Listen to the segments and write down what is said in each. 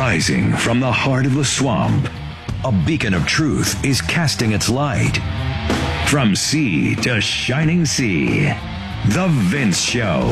Rising from the heart of the swamp, a beacon of truth is casting its light. From sea to shining sea, The Vince Show.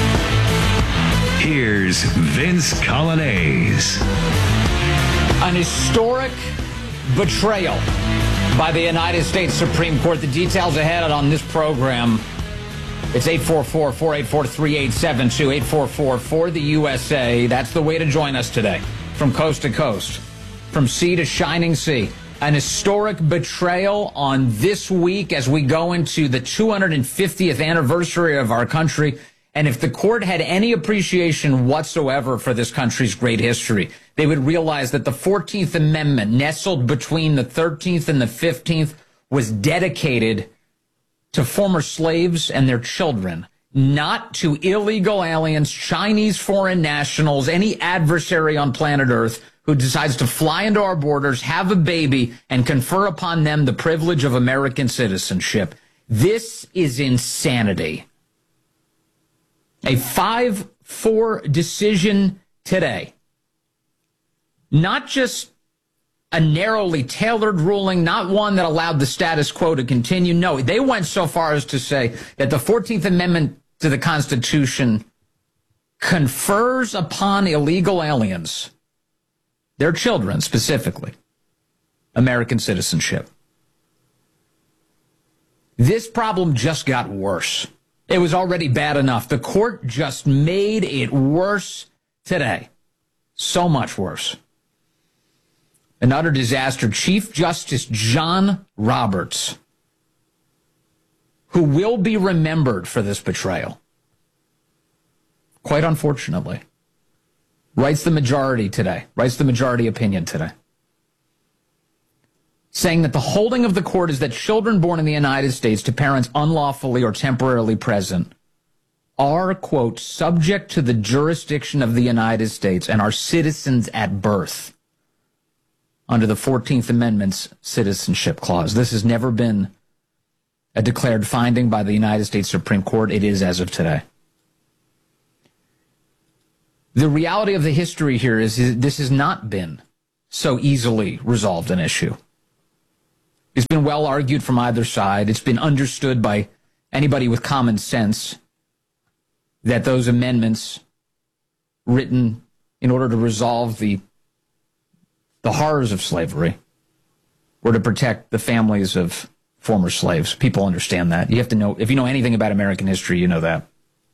Here's Vince Coglianese. An historic betrayal by the United States Supreme Court. The details ahead on this program. It's 844-484-3872, 844-4-the-USA. That's the way to join us today. From coast to coast, from sea to shining sea. An historic betrayal on this week as we go into the 250th anniversary of our country. And if the court had any appreciation whatsoever for this country's great history, they would realize that the 14th Amendment, nestled between the 13th and the 15th, was dedicated to former slaves and their children, not to illegal aliens, Chinese foreign nationals, any adversary on planet Earth who decides to fly into our borders, have a baby, and confer upon them the privilege of American citizenship. This is insanity. A 5-4 decision today. Not just a narrowly tailored ruling, not one that allowed the status quo to continue. No, they went so far as to say that the 14th Amendment to the Constitution confers upon illegal aliens, their children specifically, American citizenship. This problem just got worse. It was already bad enough. The court just made it worse today. So much worse. An utter disaster. Chief Justice John Roberts, who will be remembered for this betrayal, quite unfortunately, writes the majority opinion today, saying that the holding of the court is that children born in the United States to parents unlawfully or temporarily present are, quote, subject to the jurisdiction of the United States and are citizens at birth under the 14th Amendment's Citizenship Clause. This has never been a declared finding by the United States Supreme Court. It is as of today. The reality of the history here is this has not been so easily resolved an issue. It's been well argued from either side. It's been understood by anybody with common sense that those amendments written in order to resolve the horrors of slavery were to protect the families of former slaves. People understand that. You have to know, if you know anything about American history, you know that.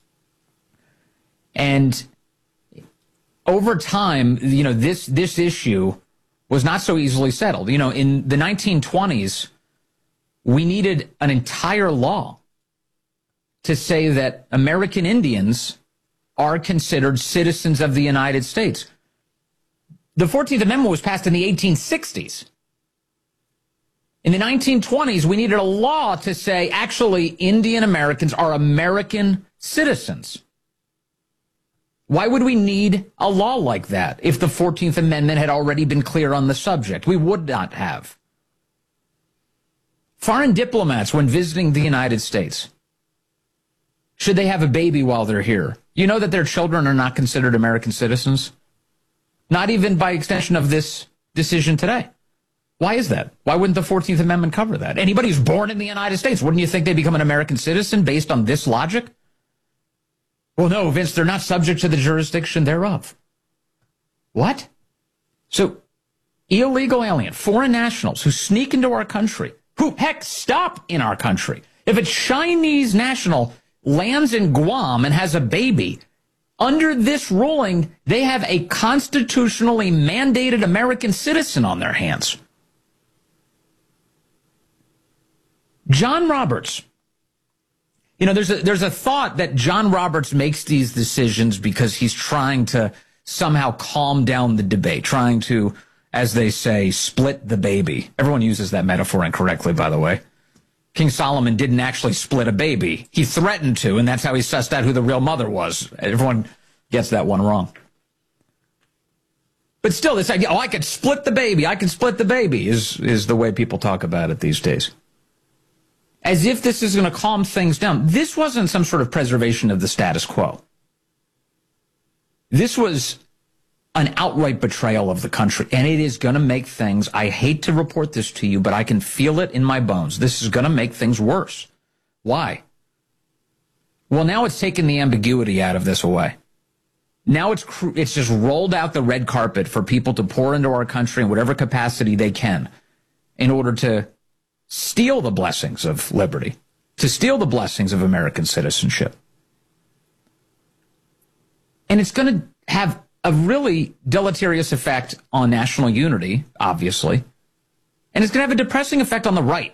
And over time, you know, this issue was not so easily settled. You know, in the 1920s, we needed an entire law to say that American Indians are considered citizens of the United States. The 14th Amendment was passed in the 1860s. In the 1920s, we needed a law to say, actually, Indian Americans are American citizens. Why would we need a law like that if the 14th Amendment had already been clear on the subject? We would not have. Foreign diplomats, when visiting the United States, should they have a baby while they're here, you know that their children are not considered American citizens? Not even by extension of this decision today. Why is that? Why wouldn't the 14th Amendment cover that? Anybody who's born in the United States, wouldn't you think they become an American citizen based on this logic? Well, no, Vince, they're not subject to the jurisdiction thereof. What? So, illegal alien, foreign nationals who sneak into our country, who, heck, stop in our country. If a Chinese national lands in Guam and has a baby, under this ruling, they have a constitutionally mandated American citizen on their hands. John Roberts. You know, there's a thought that John Roberts makes these decisions because he's trying to somehow calm down the debate, trying to, as they say, split the baby. Everyone uses that metaphor incorrectly, by the way. King Solomon didn't actually split a baby. He threatened to, and that's how he sussed out who the real mother was. Everyone gets that one wrong. But still, this idea, I could split the baby, is the way people talk about it these days. As if this is going to calm things down. This wasn't some sort of preservation of the status quo. This was an outright betrayal of the country. And it is going to make things, I hate to report this to you, but I can feel it in my bones. This is going to make things worse. Why? Well, now it's taken the ambiguity out of this away. Now it's just rolled out the red carpet for people to pour into our country in whatever capacity they can in order to steal the blessings of liberty, to steal the blessings of American citizenship. And it's going to have a really deleterious effect on national unity, obviously. And it's going to have a depressing effect on the right.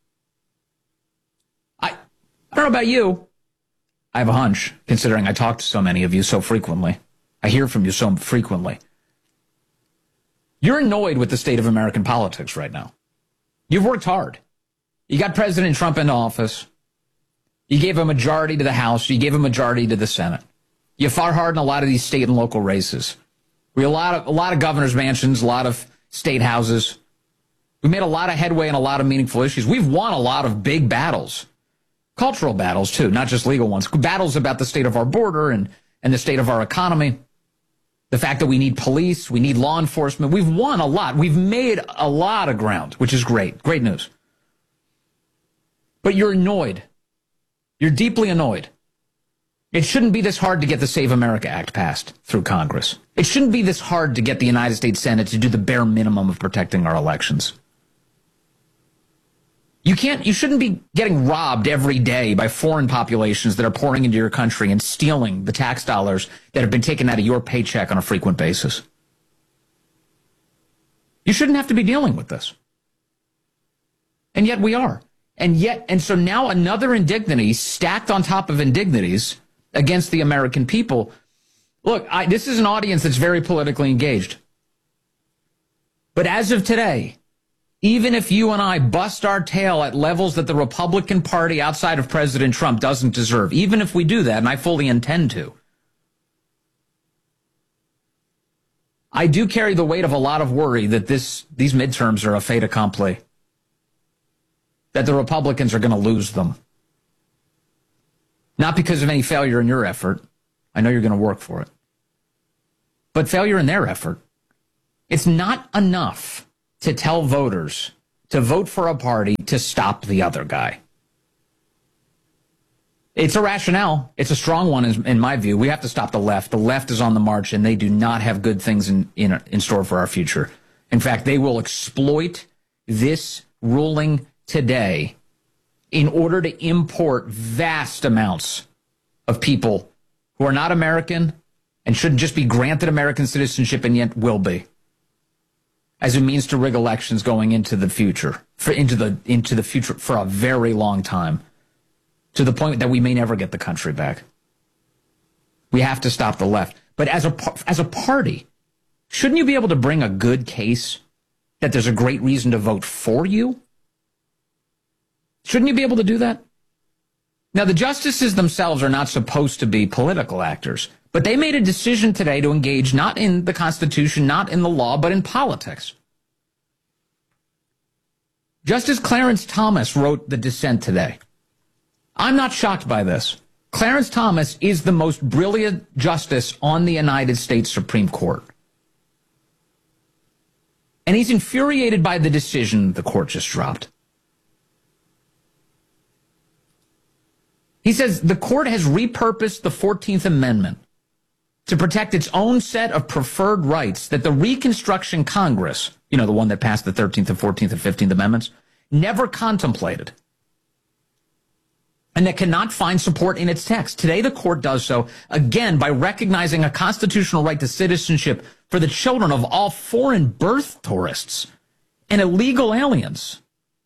I don't know about you. I have a hunch, considering I talk to so many of you so frequently. I hear from you so frequently. You're annoyed with the state of American politics right now. You've worked hard. You got President Trump into office. You gave a majority to the House. You gave a majority to the Senate. You fought hard in a lot of these state and local races. We had a lot of governor's mansions, a lot of state houses. We made a lot of headway in a lot of meaningful issues. We've won a lot of big battles. Cultural battles, too, not just legal ones. Battles about the state of our border and the state of our economy. The fact that we need police, we need law enforcement. We've won a lot. We've made a lot of ground, which is great. Great news. But you're annoyed. You're deeply annoyed. It shouldn't be this hard to get the Save America Act passed through Congress. It shouldn't be this hard to get the United States Senate to do the bare minimum of protecting our elections. You shouldn't be getting robbed every day by foreign populations that are pouring into your country and stealing the tax dollars that have been taken out of your paycheck on a frequent basis. You shouldn't have to be dealing with this. And yet we are. And so now another indignity stacked on top of indignities against the American people. Look, this is an audience that's very politically engaged. But as of today, even if you and I bust our tail at levels that the Republican Party outside of President Trump doesn't deserve, even if we do that, and I fully intend to, I do carry the weight of a lot of worry that these midterms are a fait accompli, that the Republicans are going to lose them. Not because of any failure in your effort. I know you're going to work for it. But failure in their effort. It's not enough to tell voters to vote for a party to stop the other guy. It's a rationale. It's a strong one in my view. We have to stop the left. The left is on the march, and they do not have good things in store for our future. In fact, they will exploit this ruling today in order to import vast amounts of people who are not American and shouldn't just be granted American citizenship and yet will be, as a means to rig elections going into the future, into the future for a very long time, to the point that we may never get the country back. We have to stop the left. But as a party, shouldn't you be able to bring a good case that there's a great reason to vote for you? Shouldn't you be able to do that? Now, the justices themselves are not supposed to be political actors, but they made a decision today to engage not in the Constitution, not in the law, but in politics. Justice Clarence Thomas wrote the dissent today. I'm not shocked by this. Clarence Thomas is the most brilliant justice on the United States Supreme Court. And he's infuriated by the decision the court just dropped. He says the court has repurposed the 14th Amendment to protect its own set of preferred rights that the Reconstruction Congress, you know, the one that passed the 13th and 14th and 15th Amendments, never contemplated, and that cannot find support in its text. Today, the court does so, again, by recognizing a constitutional right to citizenship for the children of all foreign birth tourists and illegal aliens.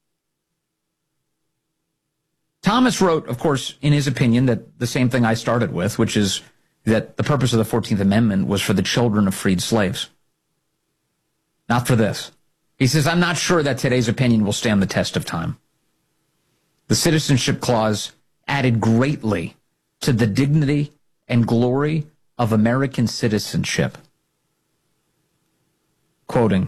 Thomas wrote, of course, in his opinion, that the same thing I started with, which is that the purpose of the 14th Amendment was for the children of freed slaves. Not for this. He says, I'm not sure that today's opinion will stand the test of time. The Citizenship Clause added greatly to the dignity and glory of American citizenship. Quoting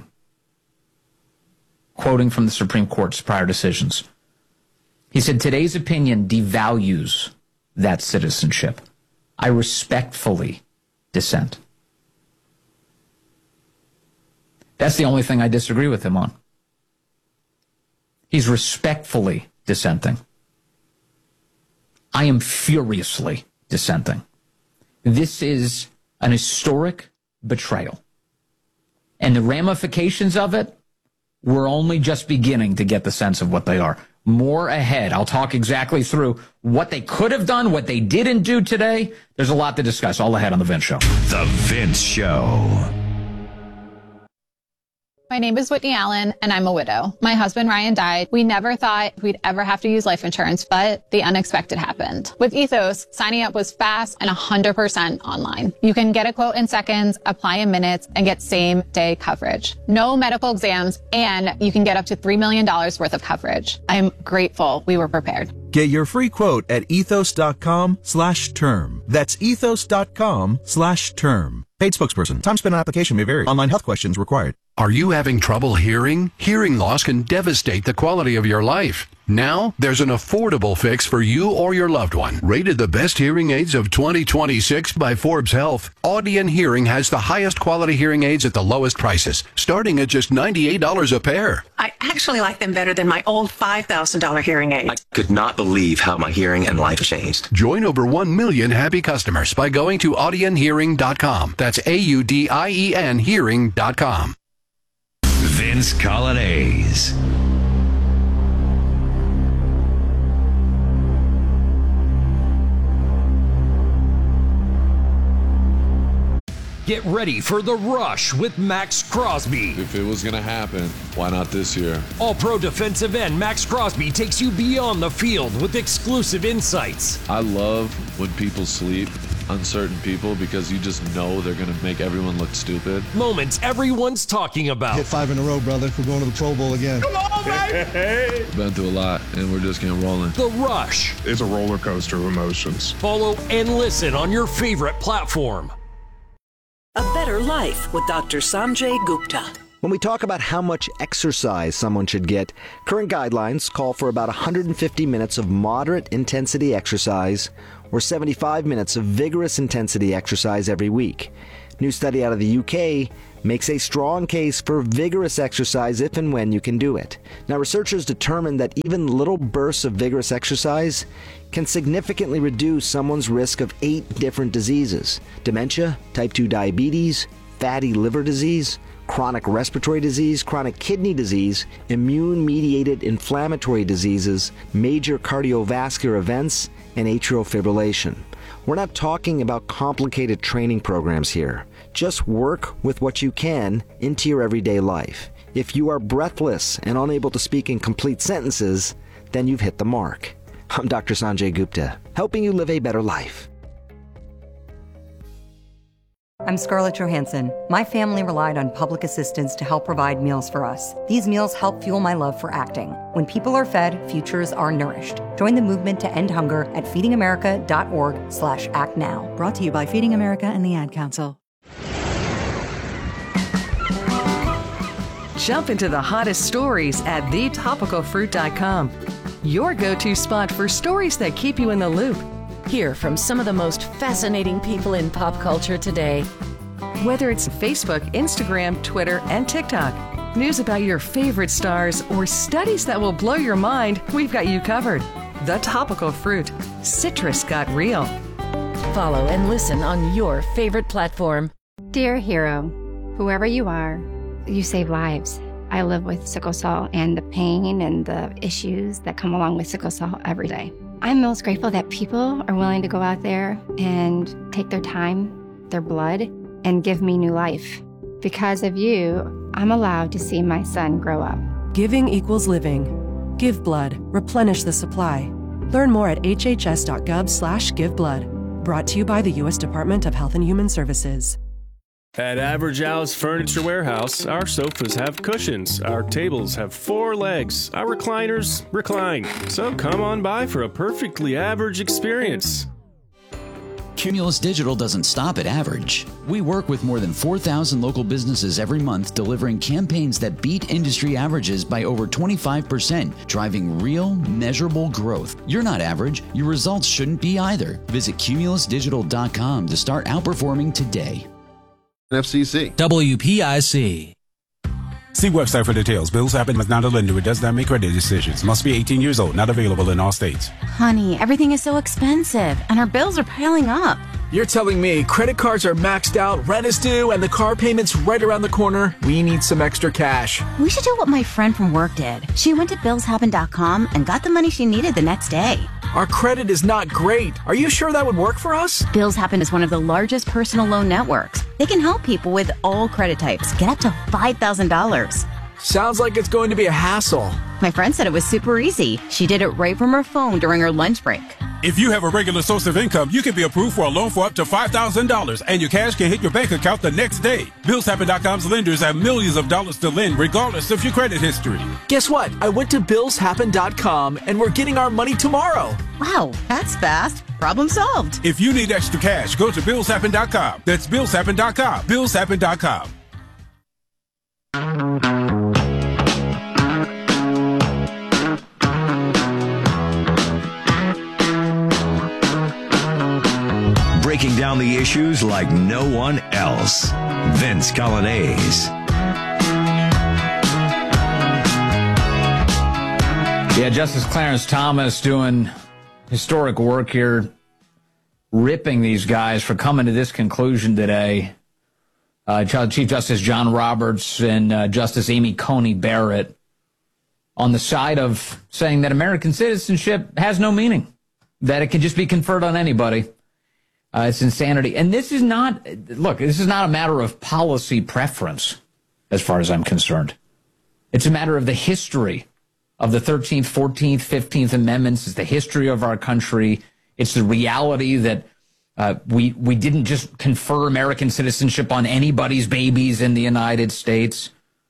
from the Supreme Court's prior decisions. He said, today's opinion devalues that citizenship. I respectfully dissent. That's the only thing I disagree with him on. He's respectfully dissenting. I am furiously dissenting. This is an historic betrayal. And the ramifications of it, we're only just beginning to get the sense of what they are. More ahead. I'll talk exactly through what they could have done, what they didn't do today. There's a lot to discuss. All ahead on The Vince Show. The Vince Show. My name is Whitney Allen, and I'm a widow. My husband, Ryan, died. We never thought we'd ever have to use life insurance, but the unexpected happened. With Ethos, signing up was fast and 100% online. You can get a quote in seconds, apply in minutes, and get same-day coverage. No medical exams, and you can get up to $3 million worth of coverage. I'm grateful we were prepared. Get your free quote at ethos.com/term. That's ethos.com/term. Paid spokesperson. Time spent on application may vary. Online health questions required. Are you having trouble hearing? Hearing loss can devastate the quality of your life. Now, there's an affordable fix for you or your loved one. Rated the best hearing aids of 2026 by Forbes Health, Audion Hearing has the highest quality hearing aids at the lowest prices, starting at just $98 a pair. I actually like them better than my old $5,000 hearing aid. I could not believe how my hearing and life changed. Join over 1 million happy customers by going to audionhearing.com. That's AUDIEN hearing.com. Vince Colonnese. Get ready for The Rush with Max Crosby. If it was going to happen, why not this year? All-pro defensive end Max Crosby takes you beyond the field with exclusive insights. I love when people sleep on certain people because you just know they're going to make everyone look stupid. Moments everyone's talking about. Hit 5 in a row, brother. We're going to the Pro Bowl again. Come on, baby! Been through a lot, and we're just getting rolling. The Rush. It's a roller coaster of emotions. Follow and listen on your favorite platform. A Better Life with Dr. Sanjay Gupta. When we talk about how much exercise someone should get, current guidelines call for about 150 minutes of moderate intensity exercise or 75 minutes of vigorous intensity exercise every week. New study out of the UK makes a strong case for vigorous exercise if and when you can do it. Now, researchers determined that even little bursts of vigorous exercise can significantly reduce someone's risk of 8 different diseases: dementia, type 2 diabetes, fatty liver disease, chronic respiratory disease, chronic kidney disease, immune-mediated inflammatory diseases, major cardiovascular events, and atrial fibrillation. We're not talking about complicated training programs here. Just work with what you can into your everyday life. If you are breathless and unable to speak in complete sentences, then you've hit the mark. I'm Dr. Sanjay Gupta, helping you live a better life. I'm Scarlett Johansson. My family relied on public assistance to help provide meals for us. These meals help fuel my love for acting. When people are fed, futures are nourished. Join the movement to end hunger at feedingamerica.org/actnow. Brought to you by Feeding America and the Ad Council. Jump into the hottest stories at thetopicalfruit.com. Your go-to spot for stories that keep you in the loop. Hear from some of the most fascinating people in pop culture today. Whether it's Facebook, Instagram, Twitter, and TikTok, news about your favorite stars, or studies that will blow your mind, we've got you covered. The Topical Fruit. Citrus got real. Follow and listen on your favorite platform. Dear hero, whoever you are, you save lives. I live with sickle cell and the pain and the issues that come along with sickle cell every day. I'm most grateful that people are willing to go out there and take their time, their blood, and give me new life. Because of you, I'm allowed to see my son grow up. Giving equals living. Give blood. Replenish the supply. Learn more at hhs.gov/giveblood. Brought to you by the U.S. Department of Health and Human Services. At Average Al's Furniture Warehouse, our sofas have cushions, our tables have 4 legs, our recliners recline. So come on by for a perfectly average experience. Cumulus Digital doesn't stop at average. We work with more than 4,000 local businesses every month, delivering campaigns that beat industry averages by over 25%, driving real, measurable growth. You're not average. Your results shouldn't be either. Visit cumulusdigital.com to start outperforming today. FCC. WPIC. See website for details. Bills Happen is not a lender. It does not make credit decisions. Must be 18 years old. Not available in all states. Honey, everything is so expensive, and our bills are piling up. You're telling me credit cards are maxed out, rent is due, and the car payment's right around the corner? We need some extra cash. We should do what my friend from work did. She went to BillsHappen.com and got the money she needed the next day. Our credit is not great. Are you sure that would work for us? Bills Happen is one of the largest personal loan networks. They can help people with all credit types get up to $5,000. Sounds like it's going to be a hassle. My friend said it was super easy. She did it right from her phone during her lunch break. If you have a regular source of income, you can be approved for a loan for up to $5,000, and your cash can hit your bank account the next day. BillsHappen.com's lenders have millions of dollars to lend, regardless of your credit history. Guess what? I went to BillsHappen.com, and we're getting our money tomorrow. Wow, that's fast. Problem solved. If you need extra cash, go to BillsHappen.com. That's BillsHappen.com. BillsHappen.com. Breaking down the issues like no one else. Vince Coglianese. Yeah, Justice Clarence Thomas doing historic work here, ripping these guys for coming to this conclusion today. Chief Justice John Roberts and Justice Amy Coney Barrett on the side of saying that American citizenship has no meaning, that it can just be conferred on anybody. It's insanity. And this is not, look, this is not a matter of policy preference, as far as I'm concerned. It's a matter of the history of the 13th, 14th, 15th Amendments. It's the history of our country. It's the reality that we didn't just confer American citizenship on anybody's babies in the United States.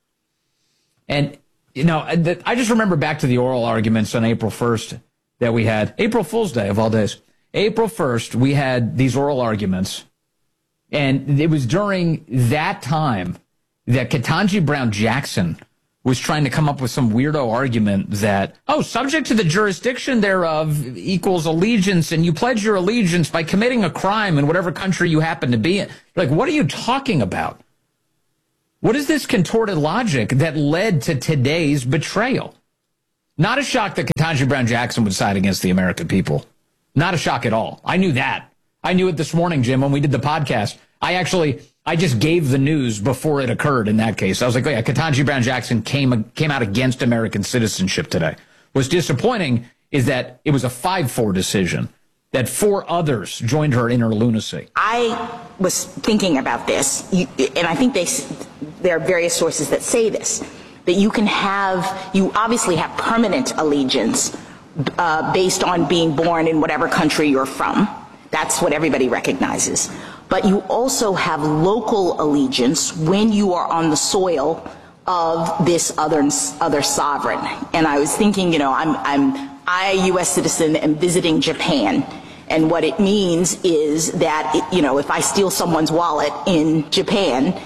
And, you know, I just remember back to the oral arguments on April 1st that we had, April Fool's Day of all days. April 1st, we had these oral arguments, and it was during that time that Ketanji Brown Jackson was trying to come up with some weirdo argument that, oh, subject to the jurisdiction thereof equals allegiance, and you pledge your allegiance by committing a crime in whatever country you happen to be in. Like, what are you talking about? What is this contorted logic that led to today's betrayal? Not a shock that Ketanji Brown Jackson would side against the American people. Not a shock at all. I knew that. I knew it this morning, Jim, when we did the podcast. I just gave the news before it occurred in that case. I was like, oh yeah, Ketanji Brown Jackson came out against American citizenship today. What's disappointing is that it was a 5-4 decision, that 4 others joined her in her lunacy. I was thinking about this, and I think there are various sources that say this, that you obviously have permanent allegiance based on being born in whatever country you're from. That's what everybody recognizes. But you also have local allegiance when you are on the soil of this other sovereign. And I was thinking, you know, I, a U.S. citizen, am visiting Japan. And what it means is that, if I steal someone's wallet in Japan,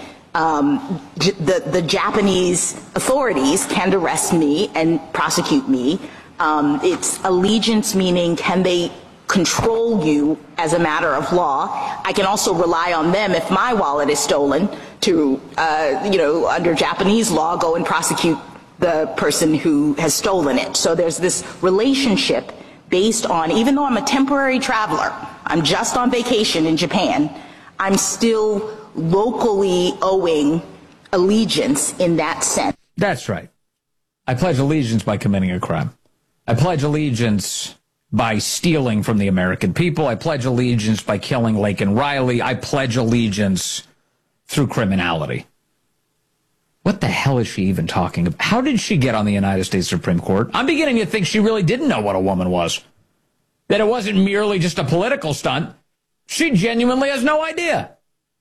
the Japanese authorities can arrest me and prosecute me. It's allegiance, meaning can they control you as a matter of law. I can also rely on them if my wallet is stolen to, under Japanese law, go and prosecute the person who has stolen it. So there's this relationship based on, even though I'm a temporary traveler, I'm just on vacation in Japan, I'm still locally owing allegiance in that sense. That's right. I pledge allegiance by committing a crime. I pledge allegiance by stealing from the American people. I pledge allegiance by killing Laken Riley. I pledge allegiance through criminality. What the hell is she even talking about? How did she get on the United States Supreme Court? I'm beginning to think she really didn't know what a woman was. That it wasn't merely just a political stunt. She genuinely has no idea.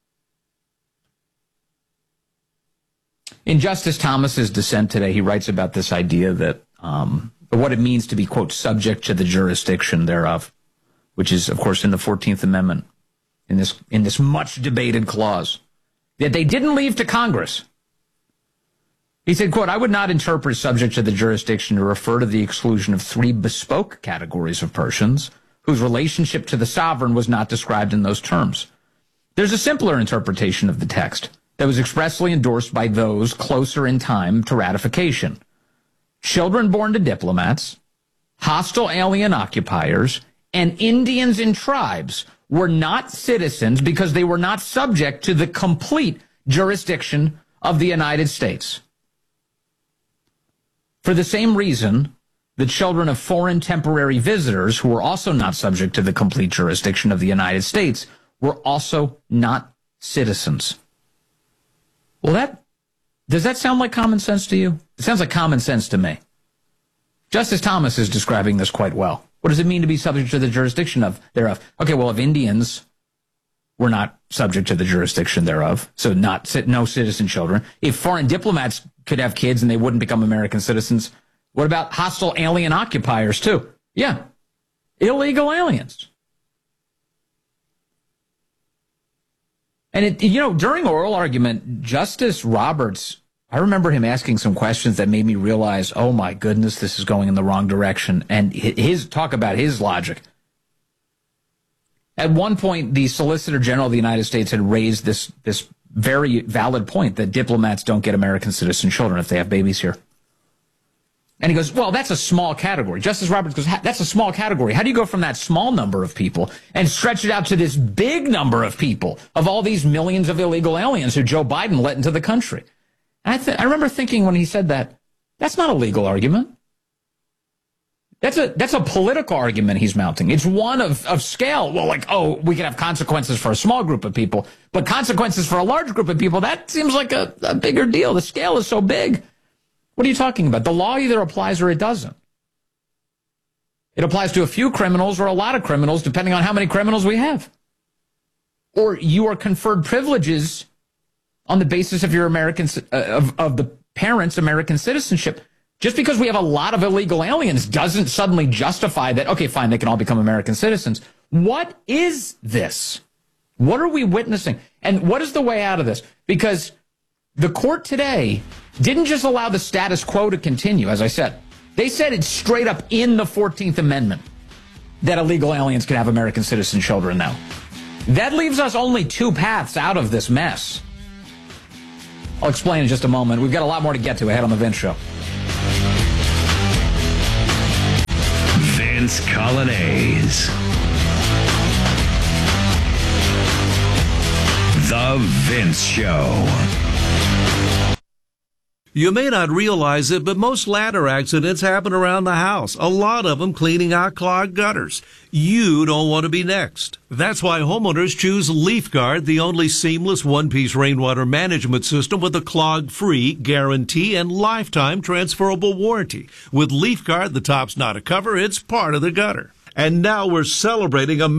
In Justice Thomas's dissent today, he writes about this idea that what it means to be, quote, subject to the jurisdiction thereof, which is, of course, in the 14th Amendment, in this much debated clause, that they didn't leave to Congress. He said, quote, I would not interpret subject to the jurisdiction to refer to the exclusion of 3 bespoke categories of persons whose relationship to the sovereign was not described in those terms. There's a simpler interpretation of the text. that was expressly endorsed by those closer in time to ratification. Children born to diplomats, hostile alien occupiers, and Indians in tribes were not citizens because they were not subject to the complete jurisdiction of the United States. For the same reason, the children of foreign temporary visitors, who were also not subject to the complete jurisdiction of the United States, were also not citizens. Well, does that sound like common sense to you? It sounds like common sense to me. Justice Thomas is describing this quite well. What does it mean to be subject to the jurisdiction thereof? Okay, well, if Indians were not subject to the jurisdiction thereof, so no citizen children, if foreign diplomats could have kids and they wouldn't become American citizens, what about hostile alien occupiers too? Yeah, illegal aliens. And during oral argument, Justice Roberts, I remember him asking some questions that made me realize, oh my goodness, this is going in the wrong direction. And talk about his logic. At one point, the Solicitor General of the United States had raised this very valid point that diplomats don't get American citizen children if they have babies here. And he goes, well, that's a small category. Justice Roberts goes, that's a small category. How do you go from that small number of people and stretch it out to this big number of people, of all these millions of illegal aliens who Joe Biden let into the country? And I remember thinking when he said that, that's not a legal argument. That's a political argument he's mounting. It's one of scale. Well, we can have consequences for a small group of people, but consequences for a large group of people, that seems like a bigger deal. The scale is so big. What are you talking about? The law either applies or it doesn't. It applies to a few criminals or a lot of criminals, depending on how many criminals we have. Or you are conferred privileges on the basis of your of the parents' American citizenship. Just because we have a lot of illegal aliens doesn't suddenly justify that, okay, fine, they can all become American citizens. What is this? What are we witnessing? And what is the way out of this? Because the court today didn't just allow the status quo to continue, as I said. They said it's straight up in the 14th Amendment that illegal aliens can have American citizen children now. That leaves us only two paths out of this mess. I'll explain in just a moment. We've got a lot more to get to ahead on The Vince Show. Vince Coglianese. The Vince Show. You may not realize it, but most ladder accidents happen around the house. A lot of them cleaning out clogged gutters. You don't want to be next. That's why homeowners choose LeafGuard, the only seamless one-piece rainwater management system with a clog-free guarantee and lifetime transferable warranty. With LeafGuard, the top's not a cover, it's part of the gutter. And now we're celebrating a